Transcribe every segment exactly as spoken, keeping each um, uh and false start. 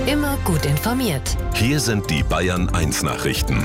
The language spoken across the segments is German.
Immer gut informiert. Hier sind die Bayern eins Nachrichten.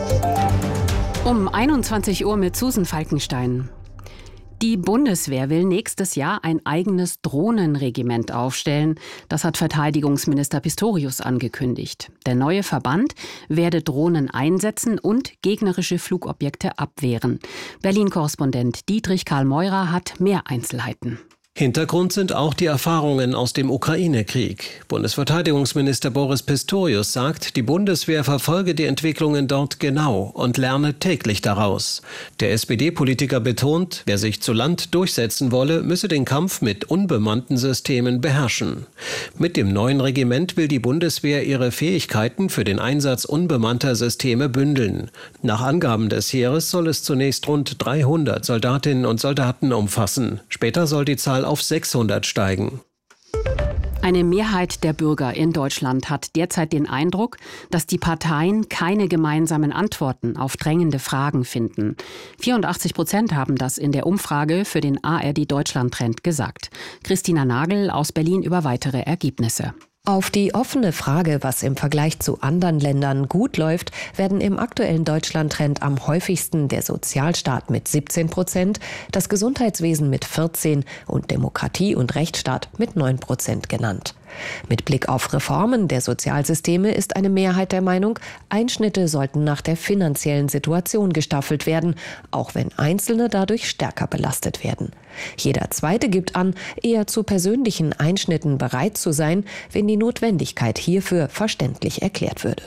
Um einundzwanzig Uhr mit Susan Falkenstein. Die Bundeswehr will nächstes Jahr ein eigenes Drohnenregiment aufstellen. Das hat Verteidigungsminister Pistorius angekündigt. Der neue Verband werde Drohnen einsetzen und gegnerische Flugobjekte abwehren. Berlin-Korrespondent Dietrich Karl Meurer hat mehr Einzelheiten. Hintergrund sind auch die Erfahrungen aus dem Ukraine-Krieg. Bundesverteidigungsminister Boris Pistorius sagt, die Bundeswehr verfolge die Entwicklungen dort genau und lerne täglich daraus. Der S P D-Politiker betont, wer sich zu Land durchsetzen wolle, müsse den Kampf mit unbemannten Systemen beherrschen. Mit dem neuen Regiment will die Bundeswehr ihre Fähigkeiten für den Einsatz unbemannter Systeme bündeln. Nach Angaben des Heeres soll es zunächst rund dreihundert Soldatinnen und Soldaten umfassen. Später soll die Zahl auf sechshundert steigen. Eine Mehrheit der Bürger in Deutschland hat derzeit den Eindruck, dass die Parteien keine gemeinsamen Antworten auf drängende Fragen finden. vierundachtzig Prozent haben das in der Umfrage für den A R D Deutschland-Trend gesagt. Christina Nagel aus Berlin über weitere Ergebnisse. Auf die offene Frage, was im Vergleich zu anderen Ländern gut läuft, werden im aktuellen Deutschland-Trend am häufigsten der Sozialstaat mit siebzehn Prozent, das Gesundheitswesen mit vierzehn und Demokratie und Rechtsstaat mit neun Prozent genannt. Mit Blick auf Reformen der Sozialsysteme ist eine Mehrheit der Meinung, Einschnitte sollten nach der finanziellen Situation gestaffelt werden, auch wenn Einzelne dadurch stärker belastet werden. Jeder Zweite gibt an, eher zu persönlichen Einschnitten bereit zu sein, wenn die Notwendigkeit hierfür verständlich erklärt würde.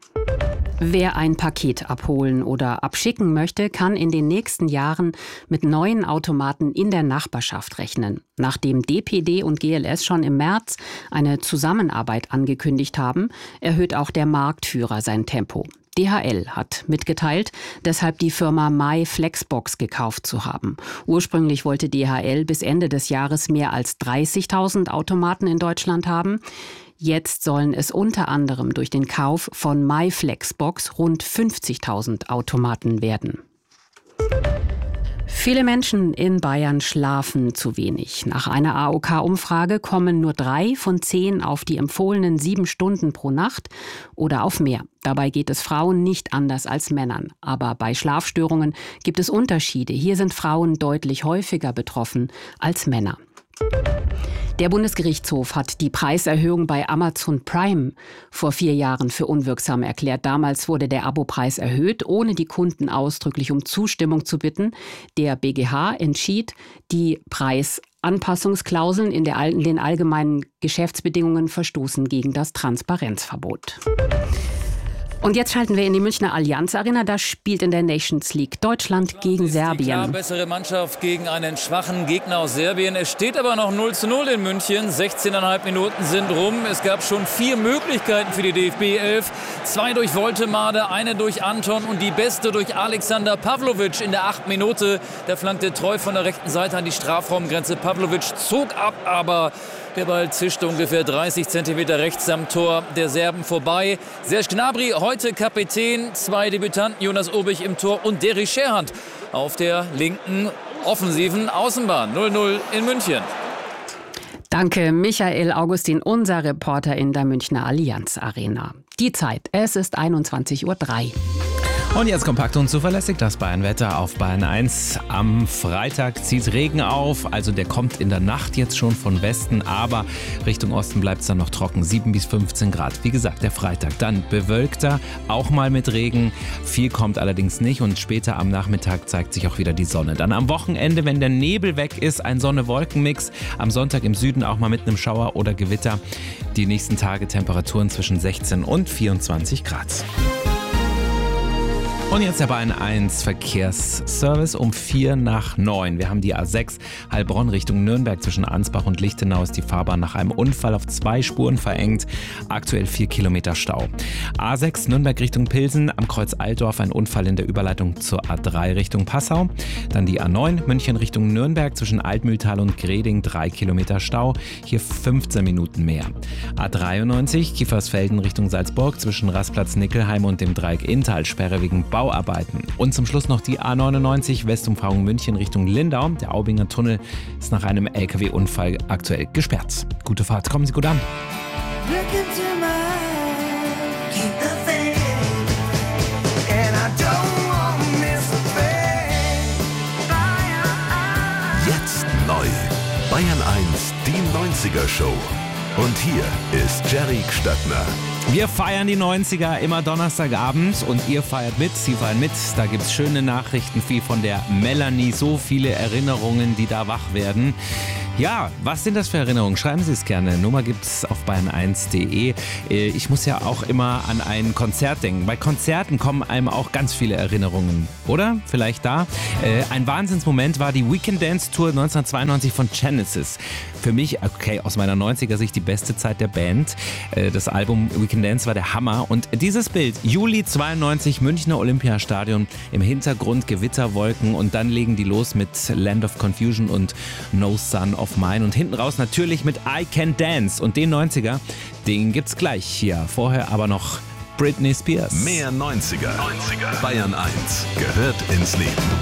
Wer ein Paket abholen oder abschicken möchte, kann in den nächsten Jahren mit neuen Automaten in der Nachbarschaft rechnen. Nachdem D P D und G L S schon im März eine Zusammenarbeit angekündigt haben, erhöht auch der Marktführer sein Tempo. D H L hat mitgeteilt, deshalb die Firma MyFlexbox gekauft zu haben. Ursprünglich wollte D H L bis Ende des Jahres mehr als dreißigtausend Automaten in Deutschland haben. Jetzt sollen es unter anderem durch den Kauf von MyFlexbox rund fünfzigtausend Automaten werden. Viele Menschen in Bayern schlafen zu wenig. Nach einer A O K-Umfrage kommen nur drei von zehn auf die empfohlenen sieben Stunden pro Nacht oder auf mehr. Dabei geht es Frauen nicht anders als Männern. Aber bei Schlafstörungen gibt es Unterschiede. Hier sind Frauen deutlich häufiger betroffen als Männer. Der Bundesgerichtshof hat die Preiserhöhung bei Amazon Prime vor vier Jahren für unwirksam erklärt. Damals wurde der Abopreis erhöht, ohne die Kunden ausdrücklich um Zustimmung zu bitten. Der B G H entschied, die Preisanpassungsklauseln in, der, in den allgemeinen Geschäftsbedingungen verstoßen gegen das Transparenzverbot. Und jetzt schalten wir in die Münchner Allianz Arena. Da spielt in der Nations League Deutschland gegen Serbien. Die klar bessere Mannschaft gegen einen schwachen Gegner aus Serbien. Es steht aber noch null zu null in München. sechzehneinhalb Minuten sind rum. Es gab schon vier Möglichkeiten für die D F B elf. Zwei durch Woltemade, eine durch Anton und die beste durch Alexander Pavlovic in der achten Minute. Der flankte treu von der rechten Seite an die Strafraumgrenze. Pavlovic zog ab, aber der Ball zischte ungefähr dreißig Zentimeter rechts am Tor der Serben vorbei. Serge Gnabry, heute Kapitän, zwei Debütanten, Jonas Obich im Tor und Derry Scherhand auf der linken offensiven Außenbahn. null null in München. Danke, Michael Augustin, unser Reporter in der Münchner Allianz Arena. Die Zeit, es ist einundzwanzig Uhr drei. Und jetzt kompakt und zuverlässig das Bayern-Wetter auf Bayern eins. Am Freitag zieht Regen auf, also der kommt in der Nacht jetzt schon von Westen, aber Richtung Osten bleibt es dann noch trocken, sieben bis fünfzehn Grad. Wie gesagt, der Freitag dann bewölkter, auch mal mit Regen. Viel kommt allerdings nicht und später am Nachmittag zeigt sich auch wieder die Sonne. Dann am Wochenende, wenn der Nebel weg ist, ein Sonne-Wolken-Mix. Am Sonntag im Süden auch mal mit einem Schauer oder Gewitter. Die nächsten Tage Temperaturen zwischen sechzehn und vierundzwanzig Grad. Und jetzt der Bayern eins Verkehrsservice um vier nach neun. Wir haben die A sechs Heilbronn Richtung Nürnberg. Zwischen Ansbach und Lichtenau ist die Fahrbahn nach einem Unfall auf zwei Spuren verengt. Aktuell vier Kilometer Stau. A sechs Nürnberg Richtung Pilsen. Am Kreuz Altdorf ein Unfall in der Überleitung zur A drei Richtung Passau. Dann die A neun München Richtung Nürnberg. Zwischen Altmühltal und Greding drei Kilometer Stau. Hier fünfzehn Minuten mehr. A dreiundneunzig Kiefersfelden Richtung Salzburg. Zwischen Rastplatz Nickelheim und dem Dreieck Inntal. Sperre wegen Bau. Bauarbeiten. Und zum Schluss noch die A neunundneunzig Westumfahrung München Richtung Lindau. Der Aubinger Tunnel ist nach einem L K W-Unfall aktuell gesperrt. Gute Fahrt, kommen Sie gut an. Look into my eyes. Keep the faith. And I don't want to miss a thing. Jetzt neu. Bayern eins, die neunziger Show. Und hier ist Jerry Gstattner. Wir feiern die neunziger immer Donnerstagabend und ihr feiert mit, Sie feiern mit. Da gibt es schöne Nachrichten, viel von der Melanie, so viele Erinnerungen, die da wach werden. Ja, was sind das für Erinnerungen? Schreiben Sie es gerne. Nummer gibt's auf bayern eins punkt de. Ich muss ja auch immer an ein Konzert denken. Bei Konzerten kommen einem auch ganz viele Erinnerungen, oder? Vielleicht da. Ein Wahnsinnsmoment war die Weekend Dance Tour neunzehnhundertzweiundneunzig von Genesis. Für mich, okay, aus meiner neunziger-Sicht die beste Zeit der Band. Das Album Weekend Dance war der Hammer. Und dieses Bild, Juli zweiundneunzig, Münchner Olympiastadion, im Hintergrund Gewitterwolken und dann legen die los mit Land of Confusion und No Sun of Mine und hinten raus natürlich mit I Can Dance. Und den neunziger, den gibt's gleich hier. Vorher aber noch Britney Spears. Mehr neunziger. neunziger. Bayern eins gehört ins Leben.